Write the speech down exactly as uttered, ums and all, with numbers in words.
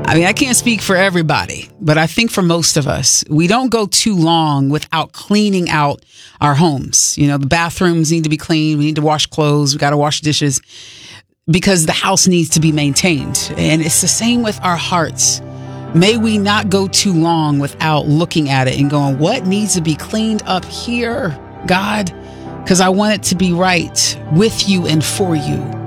I mean, I can't speak for everybody, but I think for most of us, we don't go too long without cleaning out our homes. You know, the bathrooms need to be cleaned. We need to wash clothes. We got to wash dishes because the house needs to be maintained. And it's the same with our hearts. May we not go too long without looking at it and going, what needs to be cleaned up here, God? Because I want it to be right with you and for you.